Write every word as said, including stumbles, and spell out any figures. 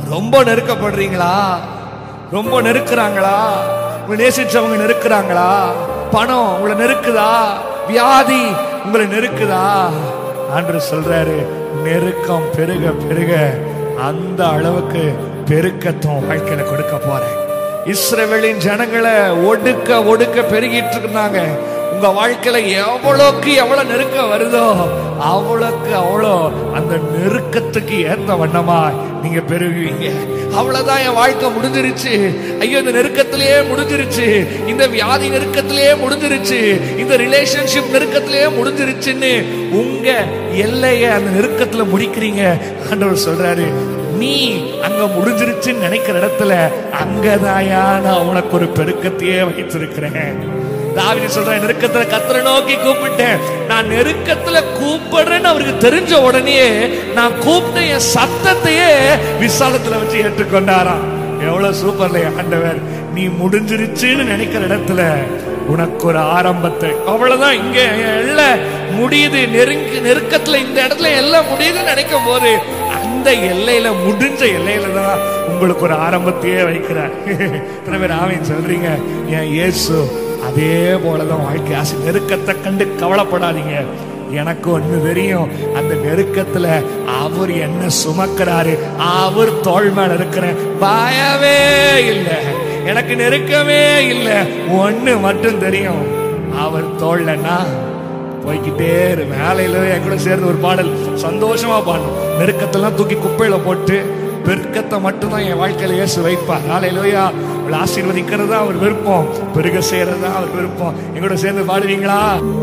ரொம்ப நெருக்கப்படுறீங்களா? ரொம்ப நெருக்குறாங்களா? உங்களை நேசிச்சவங்க நெருக்குறாங்களா? பணம் உங்களை நெருக்குதா? வியாதி உங்களை நெருக்குதா? ஆண்டவர் சொல்றாரு, நெருக்கம் பெருக பெருக அந்த அளவுக்கு பெருக்கத்தும் வாழ்க்கையில கொடுக்க போறேன். இஸ்ரவேலின் ஜனங்களை ஒடுக்க ஒடுக்க பெருகிட்டு இருந்தாங்க. உங்க வாழ்க்கையில எவ்வளவுக்கு எவ்வளவு நெருக்கம் வருதோ அவ்வளவுக்கு அவ்வளோ அந்த நெருக்கத்துக்கு ஏத்த வண்ணமா நீங்க பெருகுவீங்க. அவ்வளவுதான், என் வாழ்க்கை முடிஞ்சிருச்சு, ஐயோ இந்த நெருக்கத்திலேயே முடிஞ்சிருச்சு, இந்த வியாதி நெருக்கத்திலேயே முடிஞ்சிருச்சு, இந்த ரிலேஷன்ஷிப் நெருக்கத்திலேயே முடிஞ்சிருச்சுன்னு உங்க எல்லைய அந்த நெருக்கத்துல முடிக்கிறீங்க. ஆண்டவர் சொல்றாரு, நீ அங்க முடிஞ்சிருச்சுன்னு நினைக்கிற இடத்துல அங்கதாயா நான் உனக்கு ஒரு பெருக்கத்தையே வைத்திருக்கிறேன். தாவீது சொல்ற, நெருக்கத்துல கர்த்தரை நோக்கி கூப்பிட்டேன். நான் நெருக்கத்துல கூப்பிடுறேன்னு அவருக்கு தெரிஞ்ச உடனே நான் கூப்பிட்ட என் சத்தத்தையே விசாலத்துல வச்சு ஏற்றுக்கொண்டாராம். எவ்வளவு சூப்பர்ல ஆண்டவர். நீ முடிஞ்சிருச்சுன்னு நினைக்கிற இடத்துல உனக்கு ஒரு ஆரம்பத்தை, அவ்வளவுதான், இங்க எல்லாம் முடியுது, நெருங்கி நெருக்கத்துல இந்த இடத்துல எல்லாம் முடியுதுன்னு நினைக்கும் போது அந்த எல்லையில, முடிஞ்ச எல்லையில தான் உங்களுக்கு ஒரு ஆரம்பத்தையே வைக்கிறார். ஆமீன் சொல்றீங்க? என் இயேசு அதே போலதான் வாழ்க்கை ஆசை. நெருக்கத்தை கண்டு கவலைப்படாதீங்க, எனக்கு ஒண்ணு தெரியும், அந்த நெருக்கத்துல அவர் என்ன சுமக்கிறாரு, அவர் தோள் மேல இருக்கிற பயமே இல்லை, எனக்கு நெருக்கமே இல்லை. ஒண்ணு மட்டும் தெரியும், அவர் தோள்லன்னா போய்கிட்டே இரு. வேலையில என் கூட சேர்ந்து ஒரு பாடல் சந்தோஷமா பாடணும். நெருக்கத்தெல்லாம் தூக்கி குப்பையில போட்டு பெருக்கத்தை மட்டும்தான் என் வாழ்க்கையில இயேசு வைப்பார். ஹல்லேலூயா. ஆசீர்வதிக்கிறதா அவர் விருப்பம், பெருக செய்யறதா அவர் விருப்பம். எங்களோட சேர்ந்து பாடுவீங்களா?